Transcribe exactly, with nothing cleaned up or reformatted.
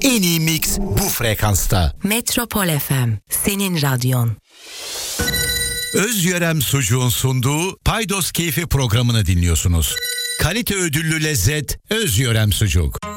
En iyi mix bu frekansta. Metropol F M, senin radyon. Özyörem Sucuğun sunduğu Paydos Keyfi programını dinliyorsunuz. Kalite ödüllü lezzet Özyörem Sucuk.